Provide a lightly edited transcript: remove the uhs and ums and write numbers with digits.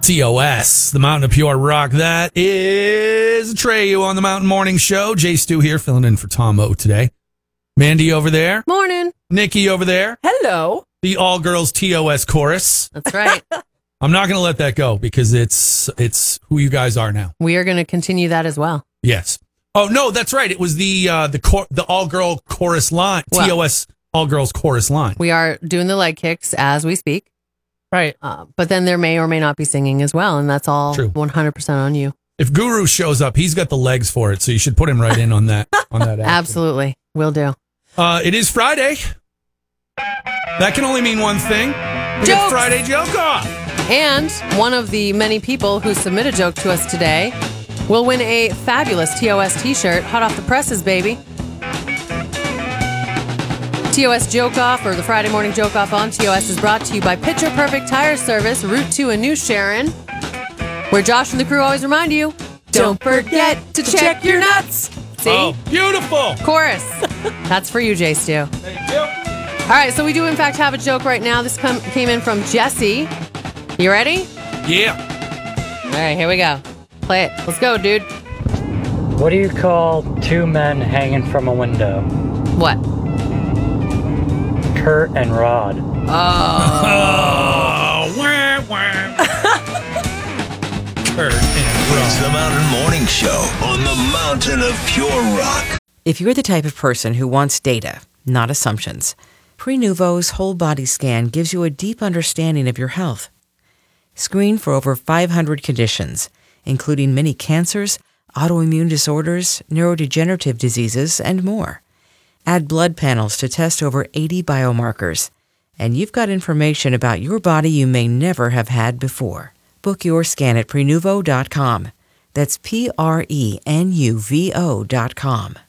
TOS, the Mountain of Pure Rock. That is Atreyu on the Mountain Morning Show. Jay Stu here, filling in for Tom O today. Mandy over there. Morning. Nikki over there. Hello. The All Girls TOS chorus. That's right. I'm not going to let that go because it's who you guys are now. We are going to continue that as well. Yes. Oh no, that's right. It was the all girl chorus line. Well, TOS All Girls chorus line. We are doing the leg kicks as we speak. Right. But then there may or may not be singing as well, and that's all True. 100% on you. If Guru shows up, he's got the legs for it, so you should put him right in on that. Action. Absolutely. Will do. It is Friday. That can only mean one thing. We get Friday joke off. And one of the many people who submit a joke to us today will win a fabulous TOS t-shirt, hot off the presses, baby. TOS Joke Off, or the Friday Morning Joke Off on TOS, is brought to you by Picture Perfect Tire Service, Route 2 in New Sharon, where Josh and the crew always remind you, don't forget to check your nuts. See? Oh, beautiful. Chorus. That's for you, Jay Stu. Thank you. All right, so we do in fact have a joke right now. This came in from Jesse. You ready? Yeah. All right, here we go. Play it. Let's go, dude. What do you call two men hanging from a window? What? Kurt and Rod. Oh, wah, wah. Kurt and Rod. It's the Mountain Morning Show on the Mountain of Pure Rock. If you're the type of person who wants data, not assumptions, Prenuvo's whole body scan gives you a deep understanding of your health. Screen for over 500 conditions, including many cancers, autoimmune disorders, neurodegenerative diseases, and more. Add blood panels to test over 80 biomarkers, and you've got information about your body you may never have had before. Book your scan at Prenuvo.com. That's Prenuvo.com.